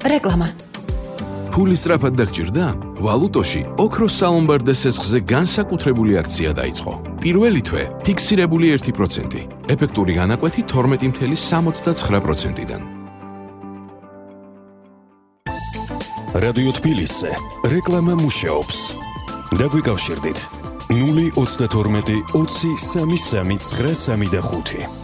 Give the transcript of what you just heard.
რეკლამა. ფული სწრაფად დაგჭირდა? ვალუტოში ოქროს სალომბარდე სესხზე განსაკუთრებული აქცია დაიწყო. პირველი თვე ფიქსირებული 1%, ეფექტური განაკვეთი 12.69%-დან. რადიო თბილისზე რეკლამა მუშაობს. დაგვიკავშირდით 032 20 33 935.